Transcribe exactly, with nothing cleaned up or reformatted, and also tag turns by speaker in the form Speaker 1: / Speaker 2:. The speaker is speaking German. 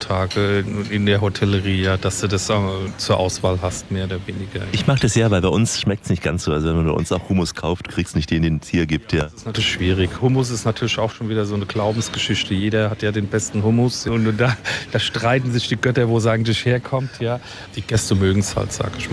Speaker 1: heutzutage in der Hotellerie, ja, dass du das äh, zur Auswahl hast, mehr oder weniger.
Speaker 2: Ich mag das sehr, weil bei uns schmeckt es nicht ganz so. Also wenn man bei uns auch Hummus kauft, kriegst du nicht den, den es hier gibt. Ja.
Speaker 1: Das ist natürlich schwierig. Hummus ist natürlich auch schon wieder so eine Glaubensgeschichte. Jeder hat ja den besten Hummus und da, da streiten sich die Götter, wo es eigentlich herkommt. Ja. Die Gäste mögen es halt, sag ich mal.